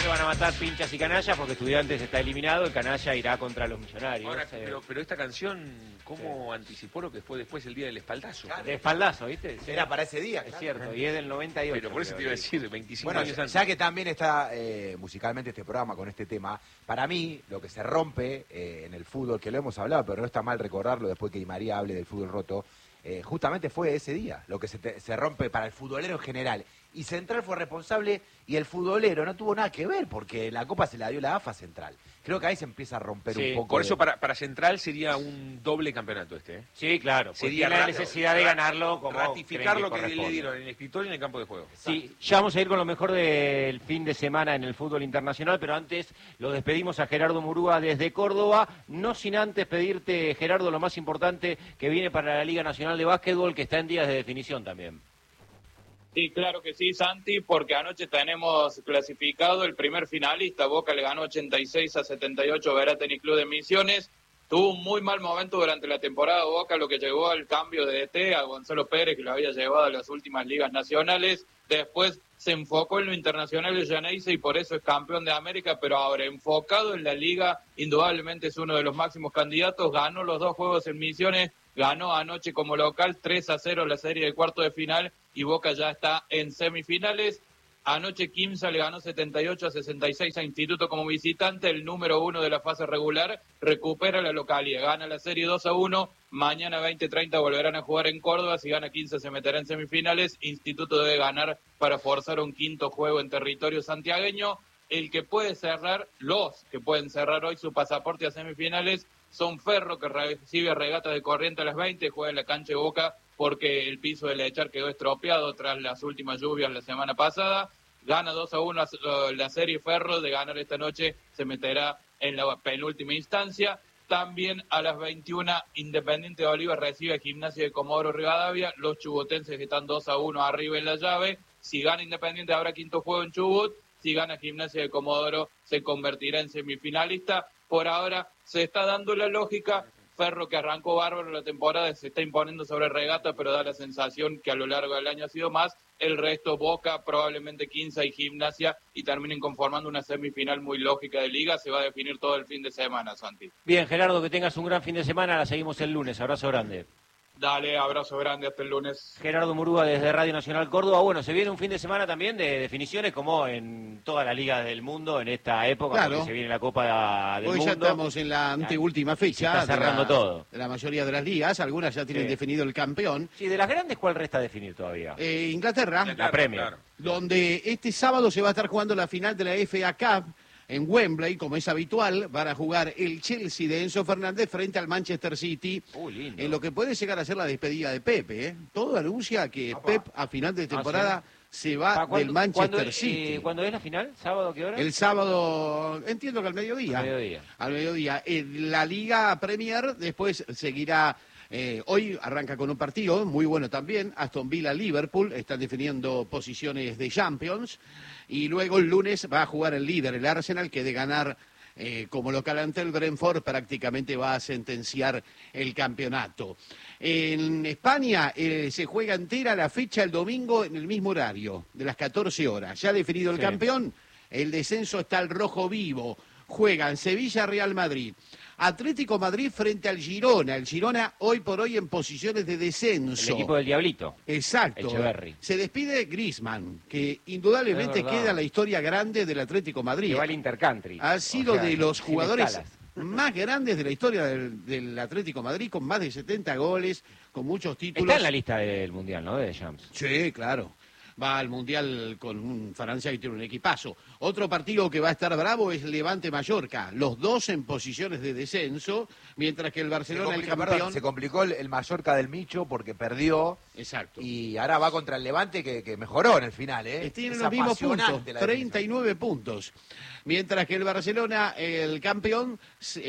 van a matar pinchas y canallas porque Estudiantes está eliminado, el canalla irá contra los Millonarios. Ahora, pero esta canción, ¿cómo anticipó lo que fue después el día del espaldazo? Claro. De espaldazo, ¿viste? Era para ese día. Es cierto, y es del 98. Pero por eso te iba a decir, 25 bueno, años antes. ya que también está musicalmente este programa con este tema, para mí lo que se rompe en el fútbol, que lo hemos hablado, pero no está mal recordarlo después que Di María hable del fútbol roto, justamente fue ese día, lo que se rompe para el futbolero en general. Y Central fue responsable y el futbolero no tuvo nada que ver porque la Copa se la dio la AFA Central. Creo que ahí se empieza a romper un poco. Por eso para Central sería un doble campeonato este. Sí, claro. Sería la necesidad de ganarlo como ratificar lo que le dieron en el escritorio y en el campo de juego. Sí, ya vamos a ir con lo mejor del fin de semana en el fútbol internacional, pero antes lo despedimos a Gerardo Murúa desde Córdoba, no sin antes pedirte, Gerardo, lo más importante que viene para la Liga Nacional de Básquetbol, que está en días de definición también. Sí, claro que sí, Santi, porque anoche tenemos clasificado el primer finalista. Boca le ganó 86-78 a Verá Tenis Club de Misiones. Tuvo un muy mal momento durante la temporada Boca, lo que llevó al cambio de DT a Gonzalo Pérez, que lo había llevado a las últimas ligas nacionales. Después se enfocó en lo internacional de Geneise y por eso es campeón de América, pero ahora enfocado en la liga, indudablemente es uno de los máximos candidatos. Ganó los 2 juegos en Misiones, ganó anoche como local 3-0 la serie de cuarto de final y Boca ya está en semifinales. Anoche Quimsa le ganó 78-66 a Instituto como visitante, el número 1 de la fase regular, recupera la localía, gana la serie 2-1, mañana 20-30 volverán a jugar en Córdoba, si gana 15 se meterá en semifinales, Instituto debe ganar para forzar un quinto juego en territorio santiagueño. El que puede cerrar, los que pueden cerrar hoy su pasaporte a semifinales son Ferro, que recibe Regatas de Corrientes a las 20, juega en la cancha de Boca porque el piso de Lechar quedó estropeado tras las últimas lluvias la semana pasada. Gana 2-1 la serie Ferro, de ganar esta noche se meterá en la penúltima instancia. También a las 21 Independiente de Oliva recibe a Gimnasia de Comodoro Rivadavia, los chubutenses que están 2-1 arriba en la llave. Si gana Independiente habrá quinto juego en Chubut, si gana Gimnasia de Comodoro se convertirá en semifinalista. Por ahora se está dando la lógica. Ferro, que arrancó bárbaro la temporada, se está imponiendo sobre Regata, pero da la sensación que a lo largo del año ha sido más. El resto, Boca, probablemente Quimsa y Gimnasia, y terminen conformando una semifinal muy lógica de liga. Se va a definir todo el fin de semana, Santi. Bien, Gerardo, que tengas un gran fin de semana. La seguimos el lunes. Abrazo grande. Dale, abrazo grande, hasta el lunes. Gerardo Murúa desde Radio Nacional Córdoba. Bueno, se viene un fin de semana también de definiciones como en toda la liga del mundo en esta época, claro, porque se viene la Copa del Hoy Mundo. Ya estamos en la anteúltima fecha. Está cerrando todo. De la mayoría de las ligas, algunas ya tienen definido el campeón. Sí, de las grandes, ¿cuál resta definir todavía? Inglaterra. La Premier. Claro. Donde este sábado se va a estar jugando la final de la FA Cup. En Wembley, como es habitual, van a jugar el Chelsea de Enzo Fernández frente al Manchester City, lindo. en lo que puede llegar a ser la despedida de Pepe. Todo anuncia que Pep a final de temporada se va del Manchester City. ¿Cuándo es la final? ¿Sábado qué hora? El sábado, entiendo que al mediodía. Al mediodía. La Liga Premier después seguirá. Hoy arranca con un partido muy bueno también, Aston Villa-Liverpool, están definiendo posiciones de Champions, y luego el lunes va a jugar el líder, el Arsenal, que de ganar como local ante el Brentford prácticamente va a sentenciar el campeonato. En España se juega entera la fecha el domingo en el mismo horario, de las 14 horas, ya definido el campeón, el descenso está al rojo vivo, juegan Sevilla-Real Madrid. Atlético Madrid frente al Girona. El Girona hoy por hoy en posiciones de descenso. El equipo del Diablito. Exacto. Echeverri. Se despide Griezmann, que indudablemente queda la historia grande del Atlético Madrid. Que va al Intercountry. Ha sido de los jugadores más grandes de la historia del Atlético Madrid, con más de 70 goles, con muchos títulos. Está en la lista del Mundial, ¿no? De Champs. Sí, claro. Va al Mundial con Francia y tiene un equipazo. Otro partido que va a estar bravo es Levante-Mallorca. Los dos en posiciones de descenso, mientras que el Barcelona, el campeón... se complicó el Mallorca del Micho porque perdió. Exacto. Y ahora va contra el Levante que mejoró en el final, Tienen los mismos puntos, 39 puntos. Mientras que el Barcelona, el campeón,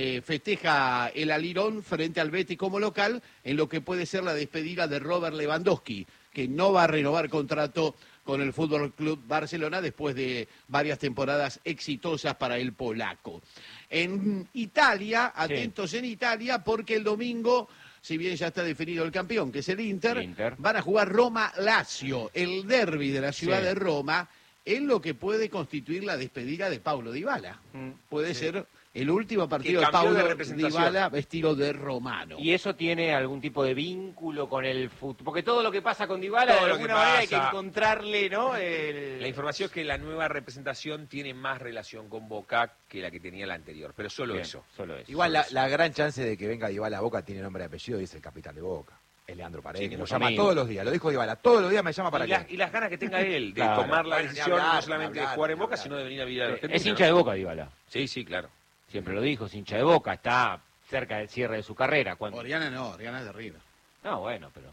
festeja el alirón frente al Betis como local en lo que puede ser la despedida de Robert Lewandowski, que no va a renovar contrato con el Fútbol Club Barcelona después de varias temporadas exitosas para el polaco. En Italia, atentos en Italia, porque el domingo, si bien ya está definido el campeón, que es el Inter, van a jugar Roma-Lazio, el derbi de la ciudad de Roma, es lo que puede constituir la despedida de Paulo Dybala. Puede ser el último partido de Paulo Dybala vestido de romano. ¿Y eso tiene algún tipo de vínculo con el fútbol? Porque todo lo que pasa con Dybala, de alguna manera hay que encontrarle, ¿no? La información es que la nueva representación tiene más relación con Boca que la que tenía la anterior, pero solo eso. Igual la gran chance de que venga Dybala a Boca tiene nombre y apellido y es el capitán de Boca. Es Leandro Paredes, que lo llama todos los días, lo dijo Dybala, todos los días me llama para y las ganas que tenga él de tomar la decisión no solamente de jugar en Boca, sino de venir a vivir a Argentina. Es hincha de Boca, Dybala. Sí, claro. Siempre lo dijo, es hincha de Boca, está cerca del cierre de su carrera. Oriana no, Oriana es de River. No, bueno, pero...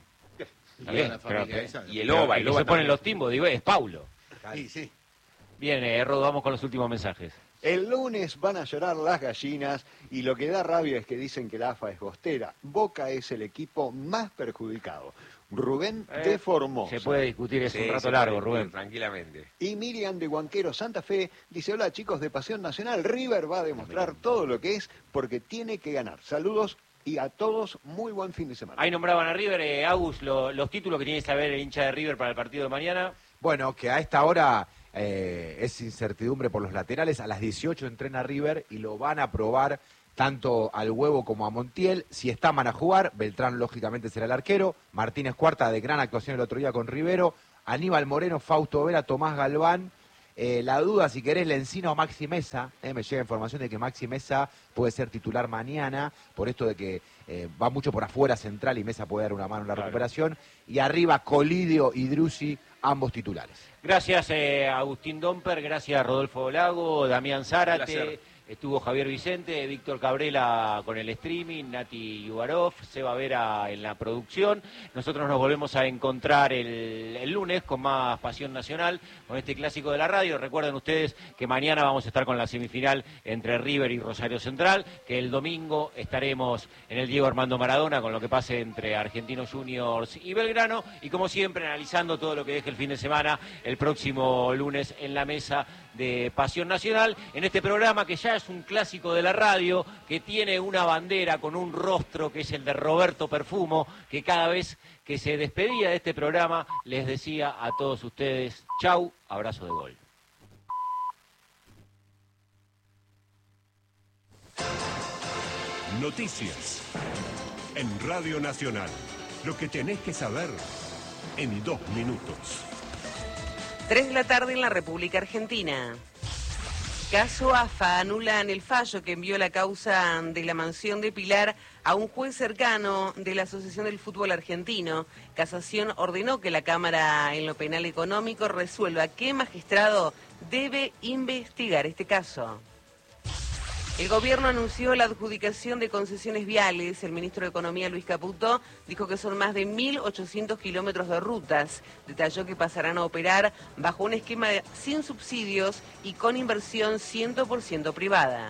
Y el OVA, se ponen los timbos, digo, es Paulo. Sí. Bien, Rodo, vamos con los últimos mensajes. El lunes van a llorar las gallinas y lo que da rabia es que dicen que la AFA es bostera. Boca es el equipo más perjudicado. Rubén de Formosa. Se puede discutir, es un rato largo, Rubén. Tranquilamente. Y Miriam de Huanquero Santa Fe dice, hola chicos de Pasión Nacional, River va a demostrar todo lo que es porque tiene que ganar. Saludos y a todos muy buen fin de semana. Ahí nombraban a River, Agus, los títulos que tiene que saber el hincha de River para el partido de mañana. Bueno, que a esta hora es incertidumbre por los laterales. A las 18 entrena River y lo van a probar tanto al Huevo como a Montiel. Si están van a jugar, Beltrán lógicamente será el arquero. Martínez Cuarta de gran actuación el otro día con Rivero. Aníbal Moreno, Fausto Vera, Tomás Galván. La duda, si querés, Lencino o Maxi Mesa. Me llega información de que Maxi Mesa puede ser titular mañana, por esto de que va mucho por afuera central y Mesa puede dar una mano en la recuperación. Y arriba, Colidio y Drusi, ambos titulares. Gracias, Agustín Domper, gracias, Rodolfo Lago, Damián Zárate. Estuvo Javier Vicente, Víctor Cabrela con el streaming, Nati Yubarov, Seba Vera en la producción. Nosotros nos volvemos a encontrar el lunes con más Pasión Nacional, con este clásico de la radio. Recuerden ustedes que mañana vamos a estar con la semifinal entre River y Rosario Central, que el domingo estaremos en el Diego Armando Maradona con lo que pase entre Argentinos Juniors y Belgrano. Y como siempre, analizando todo lo que deje el fin de semana, el próximo lunes en la mesa de Pasión Nacional, en este programa que ya es un clásico de la radio, que tiene una bandera con un rostro que es el de Roberto Perfumo, que cada vez que se despedía de este programa les decía a todos ustedes, chau, abrazo de gol. Noticias en Radio Nacional. Lo que tenés que saber en 2 minutos. 3 de la tarde en la República Argentina. Caso AFA, anulan el fallo que envió la causa de la mansión de Pilar a un juez cercano de la Asociación del Fútbol Argentino. Casación ordenó que la Cámara en lo penal económico resuelva qué magistrado debe investigar este caso. El gobierno anunció la adjudicación de concesiones viales. El ministro de Economía, Luis Caputo, dijo que son más de 1.800 kilómetros de rutas. Detalló que pasarán a operar bajo un esquema sin subsidios y con inversión 100% privada.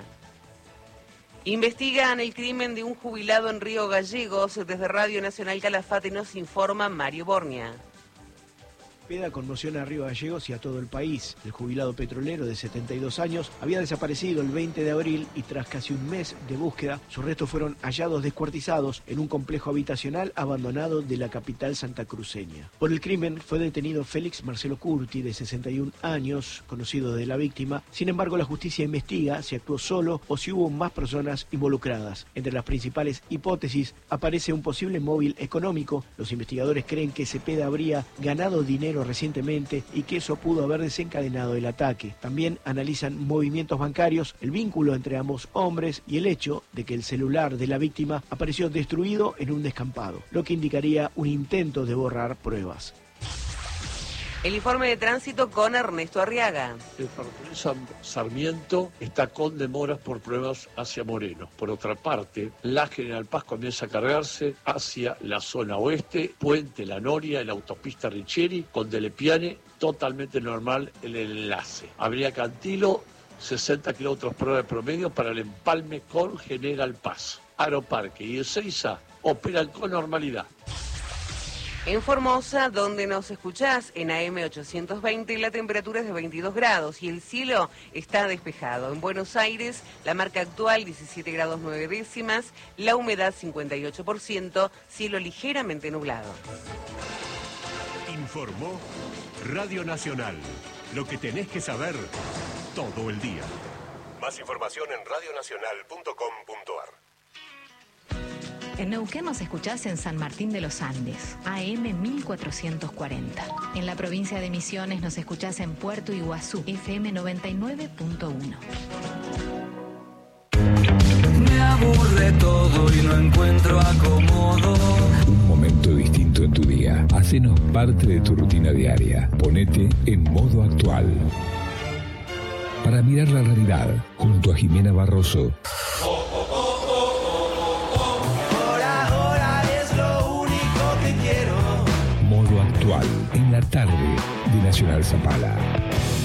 Investigan el crimen de un jubilado en Río Gallegos. Desde Radio Nacional Calafate nos informa Mario Bornia. Peda conmociona a Río Gallegos y a todo el país. El jubilado petrolero de 72 años había desaparecido el 20 de abril y tras casi un mes de búsqueda, sus restos fueron hallados descuartizados en un complejo habitacional abandonado de la capital santacruceña. Por el crimen fue detenido Félix Marcelo Curti, de 61 años, conocido de la víctima. Sin embargo, la justicia investiga si actuó solo o si hubo más personas involucradas. Entre las principales hipótesis aparece un posible móvil económico. Los investigadores creen que Cepeda habría ganado dinero recientemente y que eso pudo haber desencadenado el ataque. También analizan movimientos bancarios, el vínculo entre ambos hombres y el hecho de que el celular de la víctima apareció destruido en un descampado, lo que indicaría un intento de borrar pruebas. El informe de tránsito con Ernesto Arriaga. El ferrocarril Sarmiento está con demoras por pruebas hacia Moreno. Por otra parte, la General Paz comienza a cargarse hacia la zona oeste, Puente La Noria, la autopista Richeri, con Delepiane, totalmente normal el enlace. Avenida Cantilo, 60 kilómetros por hora de promedio para el empalme con General Paz. Aeroparque y Ezeiza operan con normalidad. En Formosa, donde nos escuchás, en AM 820, la temperatura es de 22 grados y el cielo está despejado. En Buenos Aires, la marca actual 17 grados 9 décimas, la humedad 58%, cielo ligeramente nublado. Informó Radio Nacional, Lo que tenés que saber todo el día. Más información en radionacional.com.ar. En Neuquén nos escuchás en San Martín de los Andes, AM 1440. En la provincia de Misiones nos escuchás en Puerto Iguazú, FM 99.1. Me aburre todo y no encuentro acomodo. Un momento distinto en tu día. Hacenos parte de tu rutina diaria. Ponete en modo actual. Para mirar la realidad, junto a Jimena Barroso. Ahora es lo único que quiero. Modo actual, en la tarde de Nacional Zapala.